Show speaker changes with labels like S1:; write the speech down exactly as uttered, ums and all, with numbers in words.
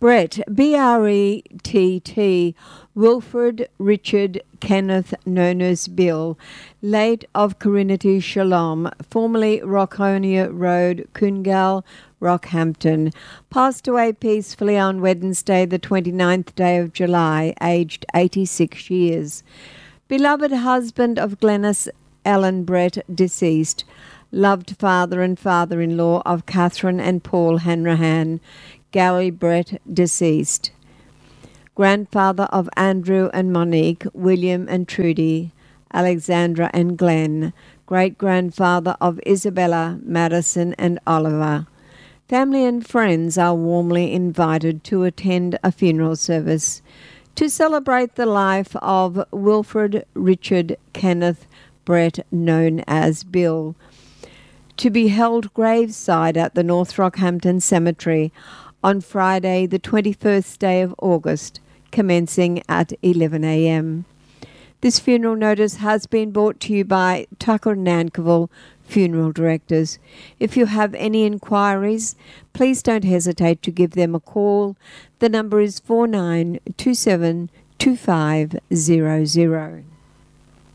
S1: Brett, B R E T T, Wilfred Richard Kenneth, known as Bill, late of Corinity Shalom, formerly Rockonia Road, Coongal, Rockhampton, passed away peacefully on Wednesday, the twenty-ninth day of July, aged eighty-six years. Beloved husband of Glenys Ellen Brett, deceased. Loved father and father-in-law of Catherine and Paul Hanrahan, Gary Brett, deceased. Grandfather of Andrew and Monique, William and Trudy, Alexandra and Glenn. Great-grandfather of Isabella, Madison and Oliver. Family and friends are warmly invited to attend a funeral service to celebrate the life of Wilfred Richard Kenneth Brett, known as Bill, to be held graveside at the North Rockhampton Cemetery on Friday, the twenty-first day of August, commencing at eleven a m. This funeral notice has been brought to you by Tucker Nankerville Funeral Directors. If you have any inquiries, please don't hesitate to give them a call. The number is four nine two seven two five zero zero.